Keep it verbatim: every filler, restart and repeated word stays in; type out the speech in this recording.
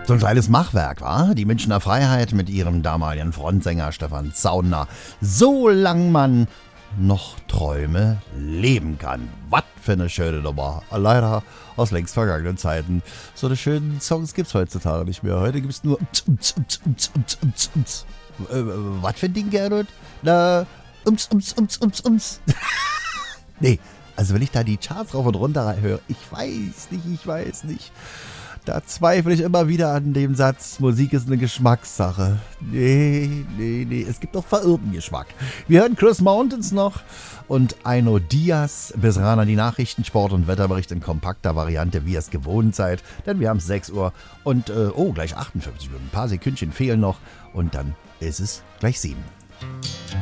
So ein kleines Machwerk, war die Münchner Freiheit mit ihrem damaligen Frontsänger Stefan Zauner. Solang man noch Träume leben kann. Was für eine schöne Nummer. Leider aus längst vergangenen Zeiten. So eine schönen Songs gibt's heutzutage nicht mehr. Heute gibt's nur was für ein Ding, Gerhard? Na, ums, ums, ums, ums, ums. Nee, also wenn ich da die Charts rauf und runter höre, ich weiß nicht, ich weiß nicht. Da zweifle ich immer wieder an dem Satz, Musik ist eine Geschmackssache. Nee, nee, nee, es gibt doch verirrten Geschmack. Wir hören Chris Mountains noch und Aino Diaz. Bis ran an die Nachrichten, Sport und Wetterbericht in kompakter Variante, wie ihr es gewohnt seid. Denn wir haben sechs Uhr und, äh, oh, gleich achtundfünfzig Minuten. Ein paar Sekündchen fehlen noch und dann ist es gleich sieben.